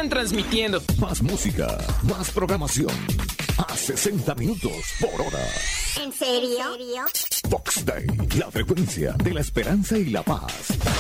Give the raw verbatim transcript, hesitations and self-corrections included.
están transmitiendo. Más música, más programación. A sesenta minutos por hora. ¿En serio? Fox Day, la frecuencia de la esperanza y la paz.